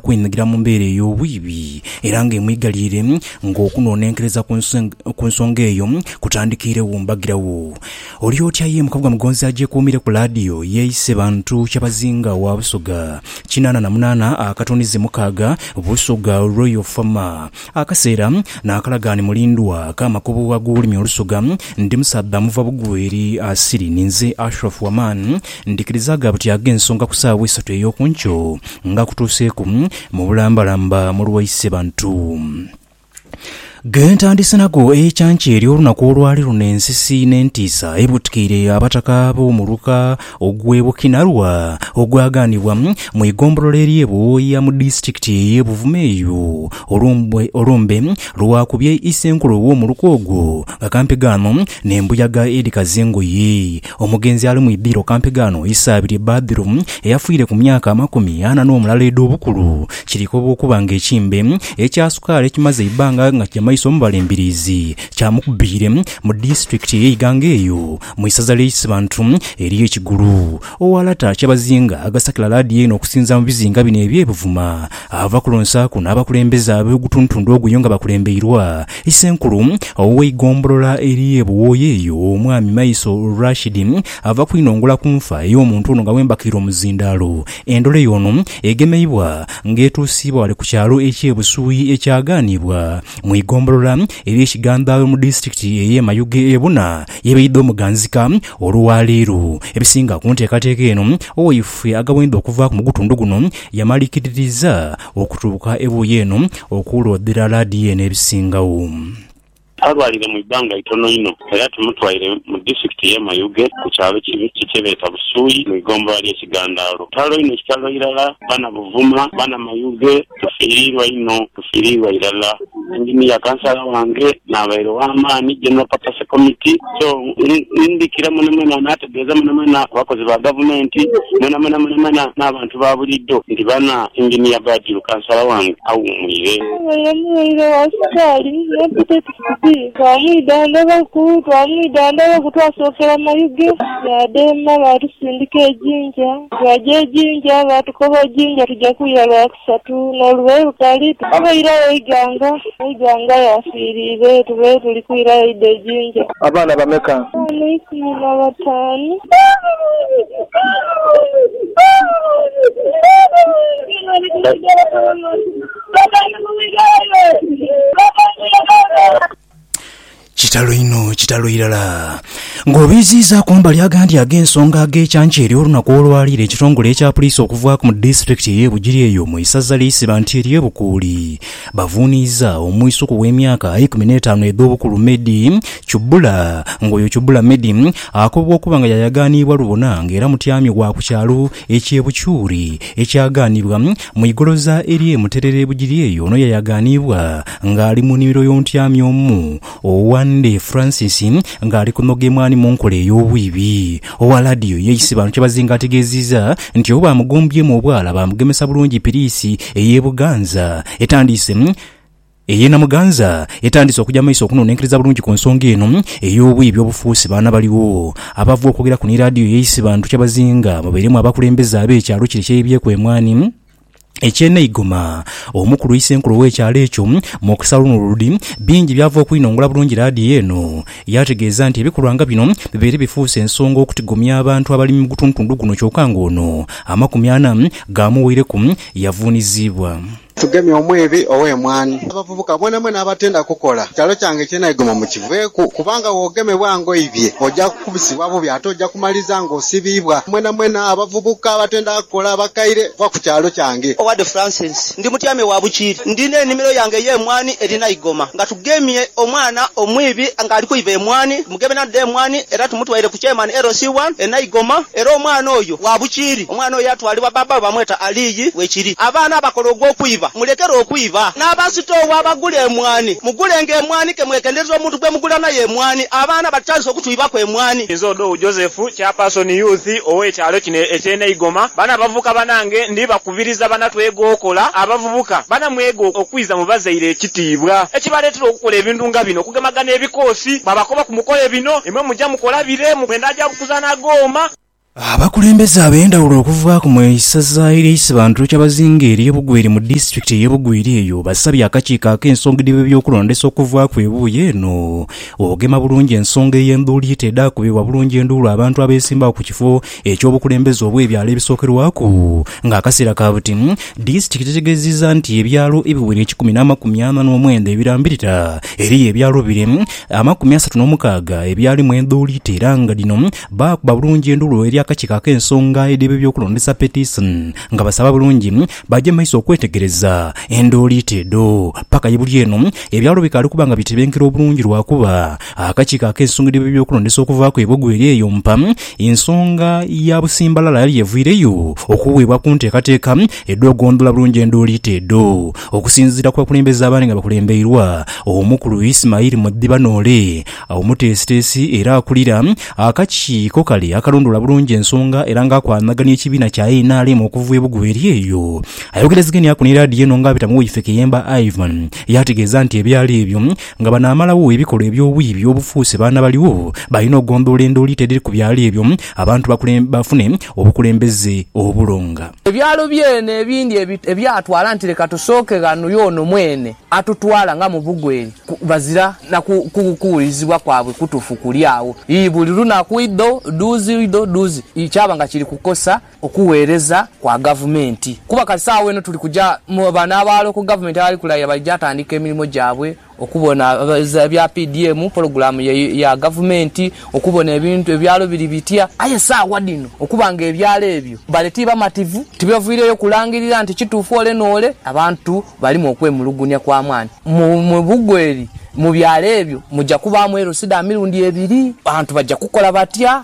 kwenyigira mu mbeera ey'obwibi era ng'emwegalire ng'okunoonenkereza ku nsonga eyo kutandikirewo mbagirawo. Oli otya ye Mukabwa Mugonzi agyekuumire ku laadiyo yeeyise bantu Kyabazinga wa Busoga 88 Busoga Royal Farmer akaseera n'akalagaani mulindwa k'amakubo ag'olulimi olusoga ndi Musadda muva bugweri asiri ninze Ashraf Waman ndikirizaga buti ag'ensonga ku ssaawa 3 ey'okunkyo nga kutuuseeku mu bulambalamba mu lwayise bantu. Gentandise nago ekyankyeri olunaku olwali luno ensisi n'entiisa ebutikire abataka b'omuluka ogw'Ebukinarwa ogwaganibwa mu igombolola ery'Ebuoya mu disitulikiti ey'Ebuvumeeyo olumbe lwakubye isenkulu w'omuluka ogwo nga Kampigaano n'embuyaga Edi Kazengoye omugenzi ali mu iddiro Kampigaano Isaabiri Badru eyafiire ku myaka 40 n'omulala ed'obukulu kiriko bw'okuba ng'ekimbe ekyasukaala ekimaze ebbanga nga kyamaiso mu balembirizi kyamukubire mu disitulikiti ey'Iganga eyo mu isaza ly'Isibantu ery'Ekigulu. Owalata Kyabazinga agasakira laadiyo eno okusinza mu bizinga bino eby'Ebuvuma ava ku Lonsaku n'abakulembeze ab'ogutuntundu ogwo nga bakulembeirwa isenkulu ow'eigombolola ery'Ebuoya eyo omwami Maiso Rashid ava kwinongola ku nfa ey'omuntu ono nga wembakira omuzindaalo. Endole yono egemeibwa ng'etuusibwa wali ku kyalo eky'Ebusuuyi ekyagaanibwa mu igombolola ery'Ekiganda mu disitulikiti ey'Emayuge ebuna yebeidde omuganzika olwaleero. Ebisinga ku nteekateeka eno oweyife agawenda okuva ku mugutundu guno yamalikiririza okutuuka Ebuoya eno okuloodera laadiyo eno ebisingawo. Alwalire mu ibbanga itono ino era tumutwaire mu disitulikiti y'Emayuge ku kyalo kyebeeta Busuuyi mu igombolola ly'Ekigandaalo. Talo ino kitalo irala bana Buvuma bana Mayuge tufiirirwa irala. Engineer kansala wange n'abaire w'amaani General Purpose Committee so ndikira munemwena n'ategeeza munemwena abakozi ba gavumenti munemwena n'abantu ba bulijjo nti bana Engineer Badru kansala wange awumwire twamwidandaba kutwasookera Mayuge yadema batusindika ejjinja twajja ejjinja batukoba ejjinja tujja kuyira lwakusatu n'olubaire lutali tubairayo Iganga yafiirire tube tuli kwirayo idde ejjinja. Abaana bameka? 15. Kitalo irala ng'obiziza kumbali agandi ag'ensonga ag'ekyankyeri olunaku olwalire ekitongole ekya poliisi okuvaako mu disitulikiti ey'Ebugiri eyo mu isaza ly'Isibantu ery'Ebukuuli bavuuniza omwisuku w'emyaka 15 ed'obukulu Medi Kyubbula ng'oyo Kyubbula Medi akobwa okuba nga yayagaanibwa lubona ng'era mutyami gwa ku kyalo eky'Ebukyuri ekyagaanibwa mu igoloza ery'Emuterere Ebugiri eyo ono yayagaanibwa ng'ali mu nnimiro y'omutyami omu Owande Francis ng'ali kunoga emwani mu nkola ey'obwibi. Owa laadiyo y'Ekisibantu Kyabazinga ategeezezza nti oba amugombye mu obwala bamugemesa bulungi piriisi ey'Ebuganza Namuganza etandise okujja maiso okunonenkeriza bulungi ku nsonga eno ey'obwibi obufuusi baana baliwo. Abavu okwogera ku laadiyo y'Ekisibantu Kyabazinga babeeremu abakulembeze ab'ekyalo kiri ky'ebyeku emwani Ekyeneigoma omukulu isenkulu w'ekyalo ekyo mu kusala oludi bingi byava okwinongola bulungi laadiyo eno yategeeza nti ebikolwa nga bino bibeere bifuuse ensonga okutigomya abantu abali mu gutuntundu guno kyokka ng'ono 40 gamuweereku yavuunizibwa. Tugemye omwebi ow'emwani abavubuka mwena abatenda kukola kyalo kyange Ekyeneigoma mu kiveeku kubanga woogemebwa ngoibye ojja kukubisibwa bubi ate ojja kumaliza ng'osibibwa mwena abavubuka abatenda kukola abakaire va ku kyalo kyange. Owade Francis ndi mutyame wa Bukiri ndine ennimiro yange y'emwani Erinaigoma nga tugemye omwana omwibi ng'ali kuiba emwani mugeme nadde emwani era tumutwaire ku chairman LC1 Enaigoma era omwana oyo wa Bukiri omwana oyo atwalibwa baba bamweta Aliyi wekiri abaana abakola ogw'okwiba mulekera okwiba n'abasitoowa abagula emwani mugulenge emwani kemwekendeza omuntu gwe mugula naye emwani abaana batandise okutwibako emwani. Nzodo Joseph chairperson youth ow'ekyalo kino Ekyeneigoma bana abavubuka banange ndi bakubiriza bana twegokola abavubuka bana mwego okwiza mubazaire ekitiibwa ekibaleetera okukola ebintu nga bino okugemagana ebikoosi babakoba ku mukole bino emwe mujja mukola bire mu kwenda ajja kukuzana goma. Abakulembeze ab'endawulo okuva ku mwesaza ery'Isibantu Kyabazinga ery'Ebugweri mu disitulikiti y'Ebugweri eyo basabye akakiiko ak'ensonga by'okulondesa okuva ku ebuuyi eno ogema bulungi ensonga ey'enduuli etedde akubibwa bulungi enduulu abantu abeesimbawo ku kifo eky'obukulembeze obw'ebyalo ebisookerwako ng'akaseera ka buti disitulikiti etegeezezza nti ebyalo ebiwera 149 ebirambirira eri ebyalo 236 ebyalimu enduuli era nga dino baakuba bulungi enduulu eri akakiiko ak'ensonga by'okulondesa petition nga basaba bulungi bajje maiso okwetegereza endooli tedo paka yibuli eno ebyalo bikali kubanga bitebenkera obulungi lwakuba akakiiko ak'ensonga by'okulondesa okuva ku Ebugweri eyo mpa ensonga ya busimbalala yali yevuireyo okuweebwa ku nteekateeka eddogondola bulungi endooli tedo okusinziira ku bakulembeze abaani nga bakulembeirwa omukulu Ismail Mudibanoole omuteesiteesi era akulira akakiiko kali akalondola bulungi ensonga era nga akwanaganya ekibiina kya NRM okuva Ebugweri eyo ayogerezeganya ku radio eno nga bitamu ife Kiyemba Ivan yategeeza nti ebyalo ebyo nga banaamalawo ebikolwa eby'obwibi obufuuse baana baliwo balina okugondoola endooli tediri ku byalo ebyo abantu bafune obukulembeze obulonga. Ebyalo byene ebindi ebyatwala nti leka tusooke gano yono mwene atutwala nga mu Bugweri bazira na kukuulizibwa kwabwe kutufu kulyawo buli lunaku duzi ikyaba nga kiri kukosa okuweereza kwa gavumenti kuba kasaawe eno tuli kuja mu bana abaalo ku gavumenti ali kulaya bajja atandika emirimu gyabwe okubona bya PDM program ya gavumenti okubona ebintu ebyalo biri bitya aye saawa dino okubanga ebyalo ebyo baletiba mativu tibyavuireyo kulangirira nti kituufu ole noole abantu bali mu okwemulugunya kwa mwani mu Bugweri mu byalo ebyo mujja kubaamu erosida mirundi ebiri abantu bajja kukola batya.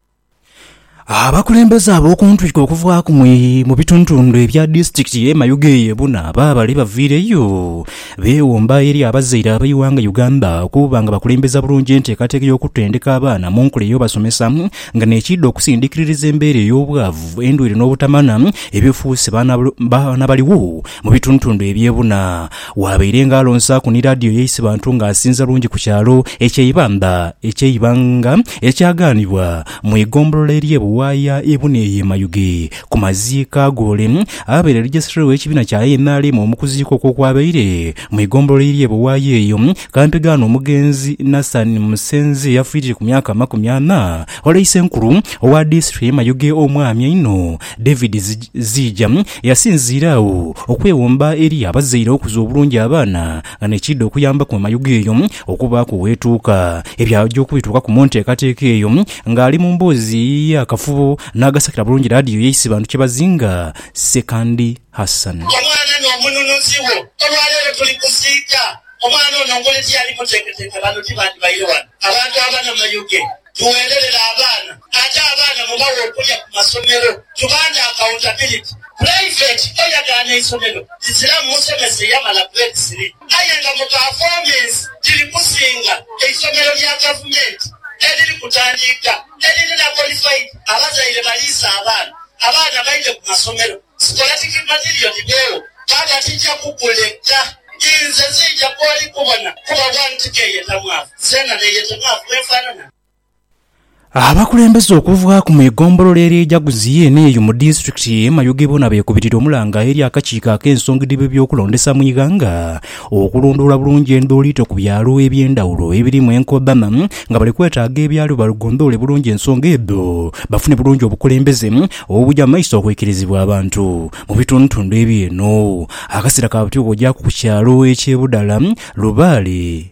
Abakulembeze ab'okuntwika okuva mu bitundu ebya disitulikiti y'Emayuge Ebuna baabali baviireyo beewomba eri abazaire ab'eiwanga Uganda okubanga bakulembeza bulungi enteekateeka y'okutendeka abaana mu nkola ey'obasomesa nga n'ekidde okusindikiririza embeera ey'obwavu endwiri n'obutamana ebifuuse baana baliwo mu bitundu eby'Ebuna waabeire ng'alonsa ku ni radio y'Isibantu ng'asinza lungi ku kyalo eky'Eibanga ekyagaanibwa mu egombolola ery'Ebuwaya Ebuna y'Emayuge ku maziika gole abeera registre w'ekibiina kya NRM omukuziiko okwabeire mu egombolola ery'Ebuwaya eyo Kampegano omugenzi Nassan Musenzi yafiirire ku myaka 40 oleyise enkulu owa district y'Emayuge omwami eno David Zija yasinziiraawo okwewomba eri abazaire okuza obulungi abaana nga nekidde okuyamba ku Mayuge eyo okuba kuweetuuka ebyajja okubituuka ku nteekateeka eyo ng'ali mu mboozi y'akafubo n'agasakira bulungi radio y'Isibantu Kyabazinga Sekandi Hassan. Omwana n'omununuziwo olwaleero tuli kusiika omwana ono ngoleki yali muteeketeeka bano tibandi bayiwa abantu abaana Mayuge tuweererera abaana ate abaana mubawe okulya ku masomero tubanda accountability private oyagana isomero isiramu musomesa yamala grade 3 aye nga mu performance tiri kusinga isomero lya government eriri kutandika eriri na qualified abazaire baliisa abaana baide ku masomero scholastic material libeewo baba tijja kukuleka inze zijja kwoli kubona kuba wantikeyetamuafu sena neyetamuafu wefaanana. Abakulembeze okuva ku egombolola ery'ejaguzi eyo mu disitulikiti y'Emayuge Ebuna beekubirira omulanga eri akakiiko ak'ensonga by'okulondesa mu iganga okulondoola bulungi endooliito ku byalo eby'endawulo ebirimu enkodana nga bali kwetaaga ebyalo balugondoole bulungi ensonga ezo bafune bulungi obukulembeze obujja maiso okwekirizibwa abantu mu bitundu ebyeno akaseera ka buti obujja ku kyalo eky'Ebudala Lubaale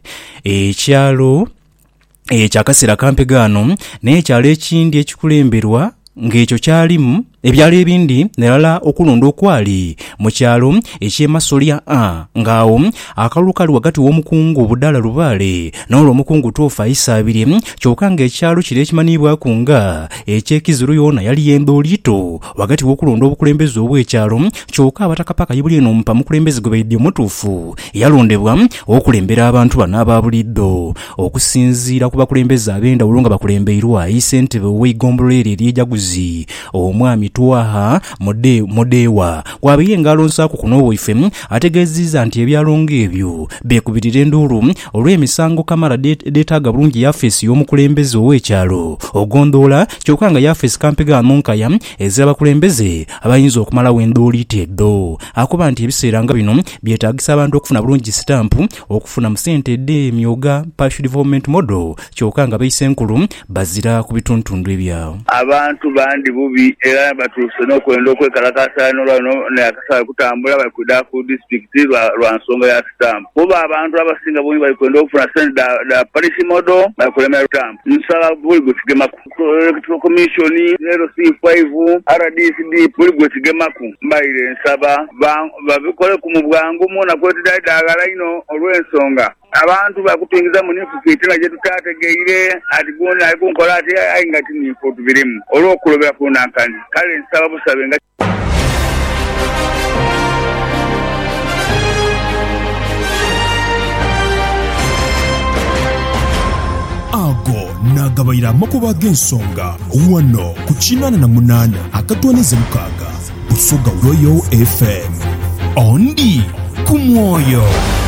ekyalo ekyakaseera Kampegano n'ekyalo ekindi ekikulemberwa ng'ekyo kyalimu ebyalo ebindi nerala okulonda okwali mu kyalo eky'Emasolya ng'awo akalulu kali wakati w'omukungu Obudala Lubaale n'olwo omukungu Toofa Isaabiri kyokka ng'ekyalo kiri ekimanibwaku nga eky'Ekizulu yoona yali endooliito wakati w'okulonda obukulembeze obw'ekyalo kyokka abatakapaka yibuli eno mpa mukulembeze goberedde omutuufu yalondebwa okulembera abantu bano ababuliddo okusinziira ku bakulembeze ab'endawulo nga bakulembeirwa Issentebe w'eigombolola eryo ery'ejaguzi omwami Twaha Modewa wabiye ngalo nsako kuno ife ategeziza nti ebyalo ng'ebyo bekubirira enduulu olw'emisango Kamala deetaaga bulungi yafeesi y'omukulembeze ow'ekyalo ogondoola kyokka nga yafeesi Kampega Monkaya ez'abakulembeze abayinza okumalawo endooli teddo akuba nti ebiseera nga bino byetaagisa abantu okufuna bulungi sitampu okufuna mu ssente emyoga partial development model kyokka nga bayise enkulu bazira ku bituntundu ebyawo abantu bandi bubi era batuuse n'okwenda okwekalakasa n'akasala kutambula bakuda ku disitulikiti lwa nsonga ya sitampu kuba abantu abasinga bungi bali kwenda okufuna ssente da parish model bakulemera sitampu nsala buli gwe kigemaku electoral commission LC5 RDCD buli gwe kigemaku mbayire nsaba babikole ku mu bwangu mu nakwetiddaagala ino olw'ensonga abantu bakupingiza mu nifufitina gye tutategeire ati gona ayikunkola ati ayinga tinifu tubirimu olw'okulobera ku nankani kale nsaba busabe nga ago nagabayira amakuba g'ensonga wano ku 88 akatwanize mukaaga Busoga Royal FM ondi ku mwoyo.